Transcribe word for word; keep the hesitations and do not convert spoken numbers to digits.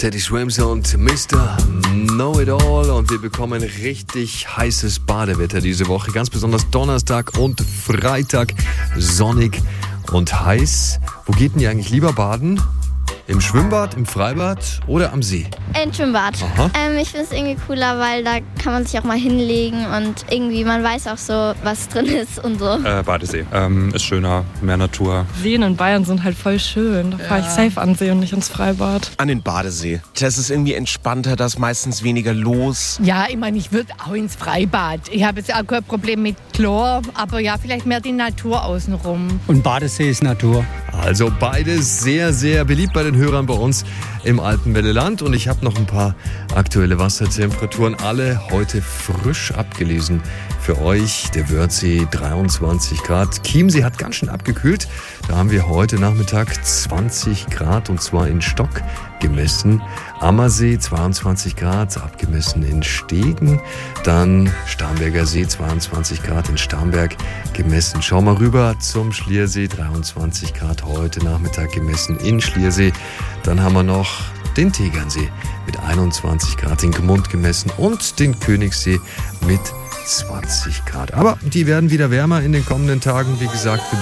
Teddy Swims und Mister Know-It-All und wir bekommen richtig heißes Badewetter diese Woche. Ganz besonders Donnerstag und Freitag sonnig und heiß. Wo geht denn ihr eigentlich lieber baden? Im Schwimmbad, im Freibad oder am See? Im Schwimmbad. Ähm, ich finde es irgendwie cooler, weil da kann man sich auch mal hinlegen und irgendwie, man weiß auch so, was drin ist und so. Äh, Badesee. Ähm, ist schöner, mehr Natur. Seen in Bayern sind halt voll schön. Da fahre ich safe an See und nicht ins Freibad. An den Badesee. Das ist irgendwie entspannter, da ist meistens weniger los. Ja, ich meine, ich würde auch ins Freibad. Ich habe jetzt auch kein Problem mit Chlor, aber ja, vielleicht mehr die Natur außenrum. Und Badesee ist Natur. Also beides sehr, sehr beliebt bei den Hörern bei uns im Alpenwelleland. Und ich habe noch ein paar aktuelle Wassertemperaturen, alle heute frisch abgelesen für euch. Der Wörthsee dreiundzwanzig Grad. Chiemsee hat ganz schön abgekühlt. Da haben wir heute Nachmittag zwanzig Grad und zwar in Stock gemessen. Ammersee zweiundzwanzig Grad, abgemessen in Stegen. Dann Starnberger See zweiundzwanzig Grad in Starnberg gemessen. Schau mal rüber zum Schliersee, dreiundzwanzig Grad heute Nachmittag gemessen in Schliersee. Dann haben wir noch den Tegernsee mit einundzwanzig Grad in Gmund gemessen und den Königssee mit zwanzig Grad. Aber die werden wieder wärmer in den kommenden Tagen. Wie gesagt, wir